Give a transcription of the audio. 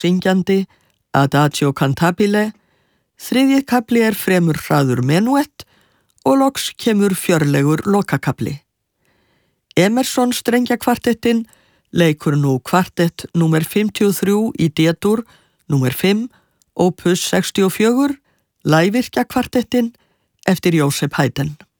syngjandi, Adagio cantabile, þriðji kafli fremur hraður menuett og loks kemur fjörlegur lokakafli. Emerson strengjakvartettin leikur nú kvartett númer 53 í D-dur, númer 5, opus 64, lægvirkjakvartettin eftir Jósef Haydn.